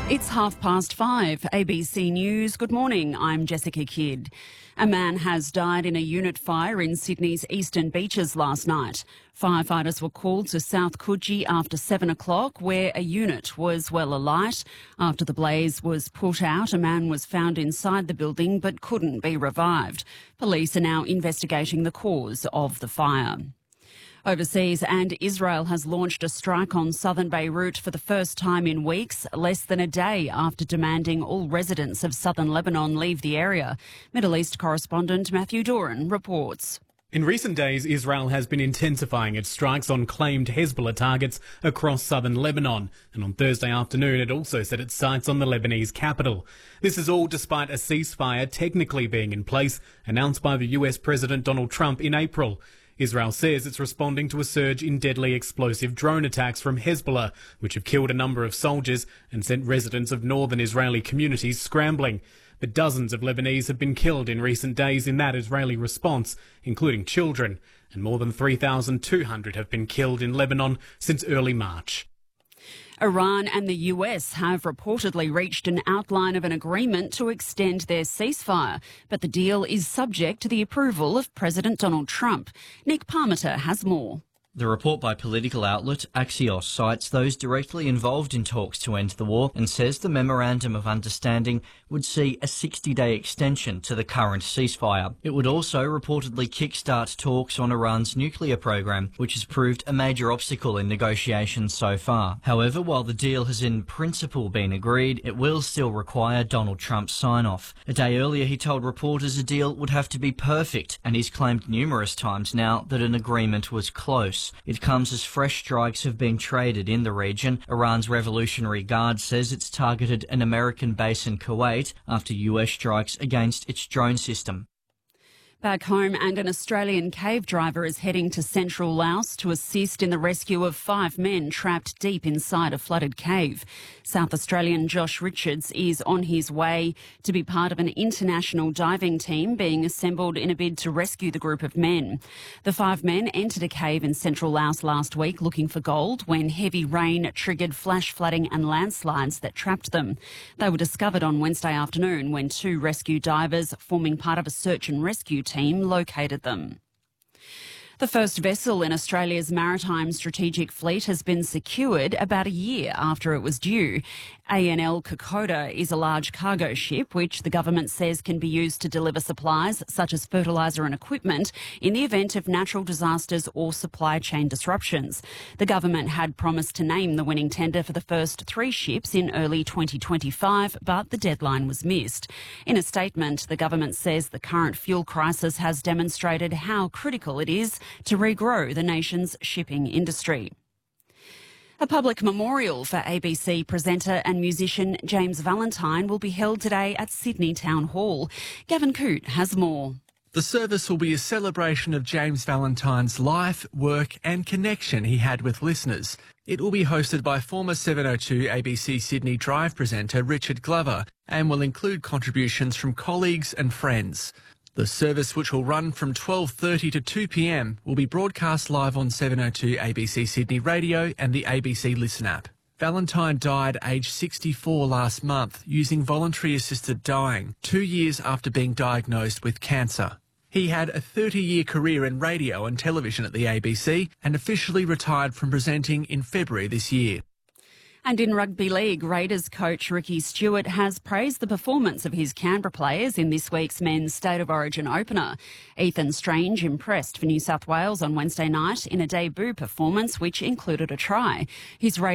It's 5:30, ABC News. Good morning, I'm Jessica Kidd. A man has died in a unit fire in Sydney's eastern beaches last night. Firefighters were called to South Coogee after 7 o'clock, where a unit was well alight. After the blaze was put out, a man was found inside the building but couldn't be revived. Police are now investigating the cause of the fire. Overseas, and Israel has launched a strike on southern Beirut for the first time in weeks, less than a day after demanding all residents of southern Lebanon leave the area. Middle East correspondent Matthew Doran reports. In recent days, Israel has been intensifying its strikes on claimed Hezbollah targets across southern Lebanon, and on Thursday afternoon it also set its sights on the Lebanese capital. This is all despite a ceasefire technically being in place, announced by the US President Donald Trump in April. Israel says it's responding to a surge in deadly explosive drone attacks from Hezbollah, which have killed a number of soldiers and sent residents of northern Israeli communities scrambling. But dozens of Lebanese have been killed in recent days in that Israeli response, including children, and more than 3,200 have been killed in Lebanon since early March. Iran and the US have reportedly reached an outline of an agreement to extend their ceasefire, but the deal is subject to the approval of President Donald Trump. Nick Parmenter has more. The report by political outlet Axios cites those directly involved in talks to end the war and says the Memorandum of Understanding would see a 60-day extension to the current ceasefire. It would also reportedly kickstart talks on Iran's nuclear program, which has proved a major obstacle in negotiations so far. However, while the deal has in principle been agreed, it will still require Donald Trump's sign-off. A day earlier, he told reporters a deal would have to be perfect, and he's claimed numerous times now that an agreement was close. It comes as fresh strikes have been traded in the region. Iran's Revolutionary Guard says it's targeted an American base in Kuwait after US strikes against its drone system. Back home, and an Australian cave driver is heading to central Laos to assist in the rescue of 5 men trapped deep inside a flooded cave. South Australian Josh Richards is on his way to be part of an international diving team being assembled in a bid to rescue the group of men. The 5 men entered a cave in central Laos last week looking for gold when heavy rain triggered flash flooding and landslides that trapped them. They were discovered on Wednesday afternoon when 2 rescue divers forming part of a search and rescue team located them. The first vessel in Australia's maritime strategic fleet has been secured about a year after it was due. ANL Kokoda is a large cargo ship which the government says can be used to deliver supplies such as fertiliser and equipment in the event of natural disasters or supply chain disruptions. The government had promised to name the winning tender for the first 3 ships in early 2025, but the deadline was missed. In a statement, the government says the current fuel crisis has demonstrated how critical it is to regrow the nation's shipping industry. A public memorial for ABC presenter and musician James Valentine will be held today at Sydney Town Hall. Gavin Coote has more. The service will be a celebration of James Valentine's life, work and connection he had with listeners. It will be hosted by former 702 ABC Sydney Drive presenter Richard Glover and will include contributions from colleagues and friends. The service, which will run from 12:30 to 2 p.m, will be broadcast live on 702 ABC Sydney Radio and the ABC Listen app. Valentine died aged 64 last month using voluntary assisted dying, 2 years after being diagnosed with cancer. He had a 30-year career in radio and television at the ABC and officially retired from presenting in February this year. And in rugby league, Raiders coach Ricky Stewart has praised the performance of his Canberra players in this week's men's State of Origin opener. Ethan Strange impressed for New South Wales on Wednesday night in a debut performance which included a try. His